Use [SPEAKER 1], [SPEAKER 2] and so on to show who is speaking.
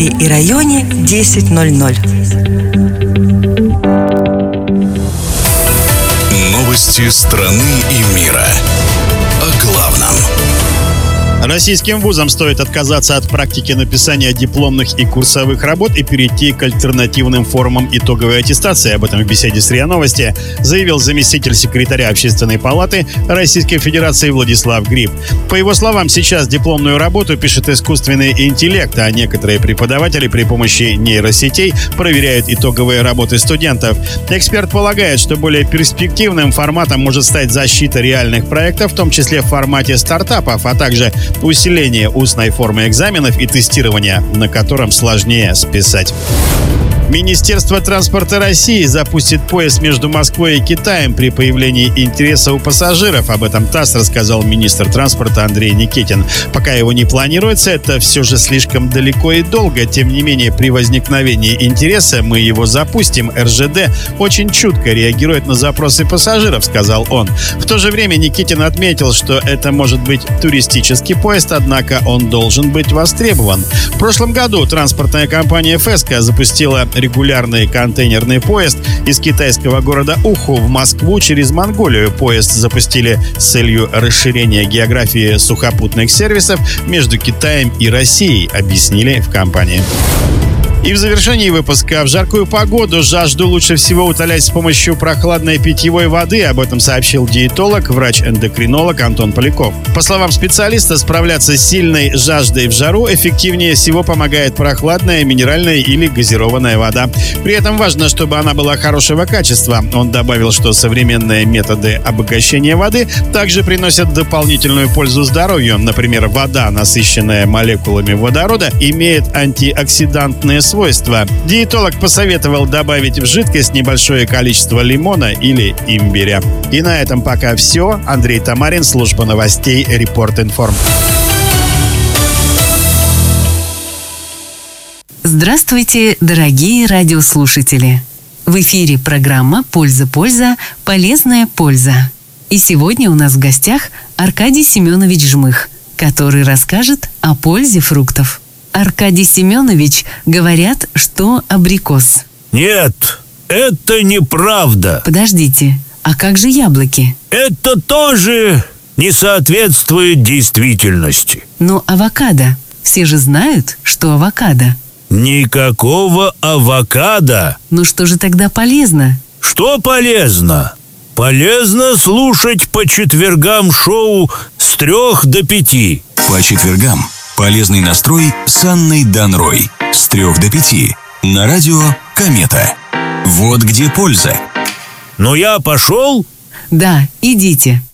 [SPEAKER 1] Питере и районе 10:00.
[SPEAKER 2] Новости страны и мира. О главном.
[SPEAKER 3] Российским вузам стоит отказаться от практики написания дипломных и курсовых работ и перейти к альтернативным формам итоговой аттестации. Об этом в беседе с РИА Новости заявил заместитель секретаря Общественной палаты Российской Федерации Владислав Гриб. По его словам, сейчас дипломную работу пишет искусственный интеллект, а некоторые преподаватели при помощи нейросетей проверяют итоговые работы студентов. Эксперт полагает, что более перспективным форматом может стать защита реальных проектов, в том числе в формате стартапов, а также усиление устной формы экзаменов и тестирования, на котором сложнее списать. Министерство транспорта России запустит поезд между Москвой и Китаем при появлении интереса у пассажиров. Об этом ТАСС рассказал министр транспорта Андрей Никитин. Пока его не планируется, это все же слишком далеко и долго. Тем не менее, при возникновении интереса мы его запустим. РЖД очень чутко реагирует на запросы пассажиров, сказал он. В то же время Никитин отметил, что это может быть туристический поезд, однако он должен быть востребован. В прошлом году транспортная компания «Фэска» запустила регулярный контейнерный поезд из китайского города Уху в Москву через Монголию. Поезд запустили с целью расширения географии сухопутных сервисов между Китаем и Россией, объяснили в компании. И в завершении выпуска: в жаркую погоду жажду лучше всего утолять с помощью прохладной питьевой воды. Об этом сообщил диетолог, врач-эндокринолог Антон Поляков. По словам специалиста, справляться с сильной жаждой в жару эффективнее всего помогает прохладная минеральная или газированная вода. При этом важно, чтобы она была хорошего качества. Он добавил, что современные методы обогащения воды также приносят дополнительную пользу здоровью. Например, вода, насыщенная молекулами водорода, имеет антиоксидантные свойства. Диетолог посоветовал добавить в жидкость небольшое количество лимона или имбиря. И на этом пока все. Андрей Тамарин, служба новостей Репорт-Информ.
[SPEAKER 4] Здравствуйте, дорогие радиослушатели! В эфире программа «Польза-польза. Полезная польза». И сегодня у нас в гостях Аркадий Семенович Жмых, который расскажет о пользе фруктов. Аркадий Семенович, говорят, что абрикос.
[SPEAKER 5] Нет, это неправда.
[SPEAKER 4] Подождите, а как же яблоки?
[SPEAKER 5] Это тоже не соответствует действительности.
[SPEAKER 4] Но авокадо. Все же знают, что авокадо.
[SPEAKER 5] Никакого авокадо.
[SPEAKER 4] Ну что же тогда полезно?
[SPEAKER 5] Что полезно? Полезно слушать по четвергам шоу с 3 до 5.
[SPEAKER 2] По четвергам полезный настрой с Анной Данрой с 3 до 5 на радио «Комета». Вот где польза.
[SPEAKER 5] Ну я пошел?
[SPEAKER 4] Да, идите.